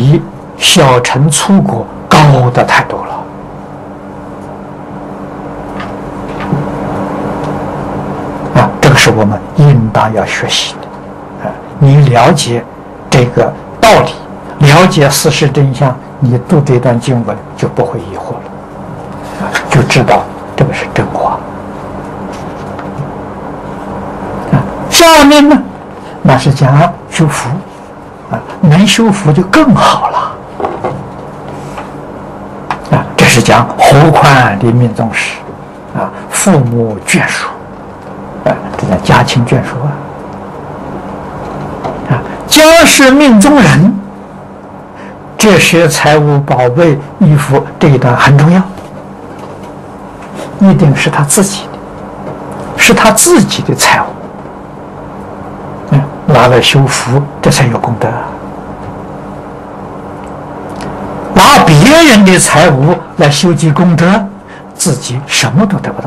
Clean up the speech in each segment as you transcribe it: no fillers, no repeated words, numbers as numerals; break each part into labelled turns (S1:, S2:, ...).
S1: 比小乘粗果高的太多了。这个是我们应当要学习的。你了解这个道理，了解事实真相，你读这段经文就不会疑惑了，就知道这个是真话。下面呢，那是讲修福，能修福就更好了。这是讲何况临命终时，父母眷属，这叫家亲眷属将是命中人，这些财物宝贝衣服这一段很重要，一定是他自己的，是他自己的财物，拿来修福，这才有功德。拿别人的财物来修积功德，自己什么都得不到。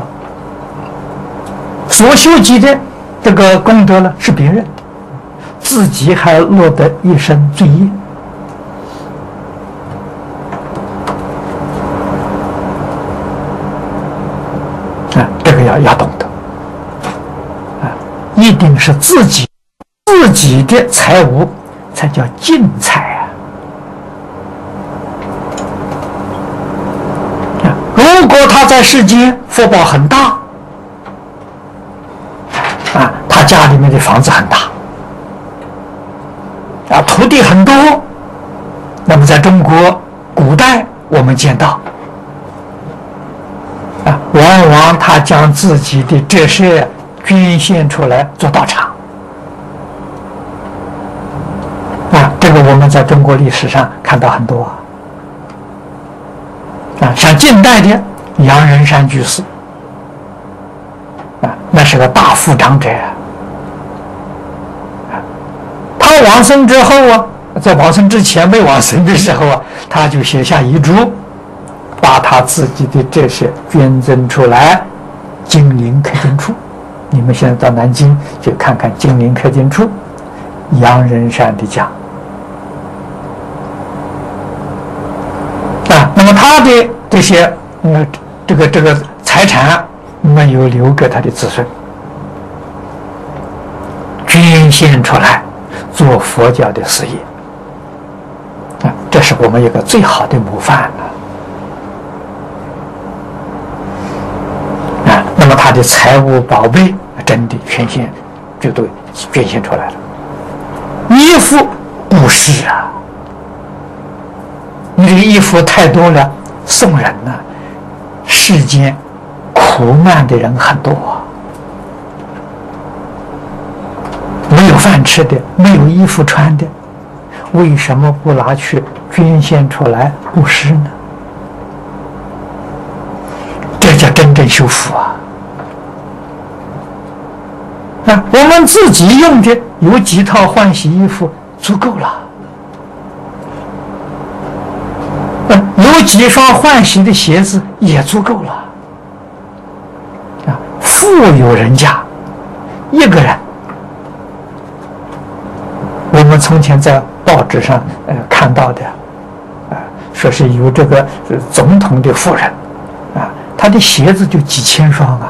S1: 所修积的这个功德呢，是别人的，自己还落得一身罪业。这个要懂得，一定是自己的财物才叫净财如果他在世间福报很大，他家里面的房子很大，土地很多，那么在中国古代我们见到，往往他将自己的这些捐献出来做道场，这个我们在中国历史上看到很多像近代的杨仁山居士，那是个大富长者，他往生之后在往生之前没往生的时候他就写下遗嘱，把他自己的这些捐赠出来金陵刻经处。你们现在到南京去看看金陵刻经处，杨仁山的家那么他的这些这个财产没有留给他的子孙，捐献出来做佛教的事业这是我们一个最好的模范那么他的财物宝贝真的全献，就都捐献出来了。衣服不是你这个衣服太多了送人世间苦难的人很多没有饭吃的，没有衣服穿的，为什么不拿去捐献出来布施呢？这叫真正修福我们自己用的有几套换洗衣服足够了，有几双换洗的鞋子也足够了富有人家一个人，我们从前在报纸上看到的说是有这个总统的夫人他的鞋子就几千双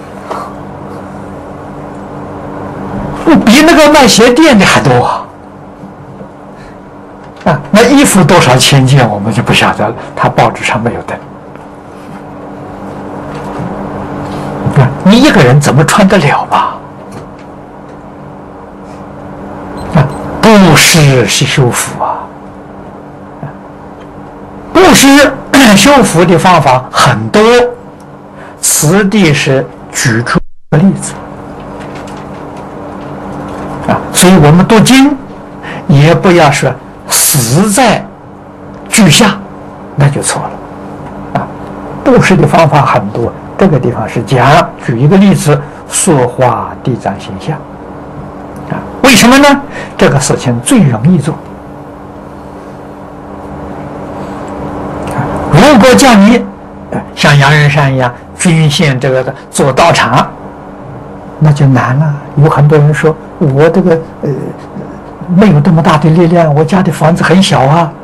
S1: 比那个卖鞋店的还多那衣服多少千件我们就不晓得了，他报纸上没有登你一个人怎么穿得了吧？布施是修福布施修福的方法很多，此地是举出个例子所以我们读经也不要说死在句下，那就错了布施的方法很多，这个地方是讲举一个例子，塑化地藏形象为什么呢？这个事情最容易做如果叫你像杨仁山一样捐献这个的做道场，那就难了。有很多人说我这个没有这么大的力量，我家的房子很小